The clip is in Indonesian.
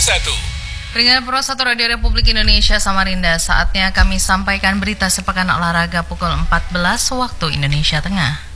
Pendengar Pro 1 Radio Republik Indonesia Samarinda, saatnya kami sampaikan berita sepekan olahraga pukul 14 waktu Indonesia Tengah.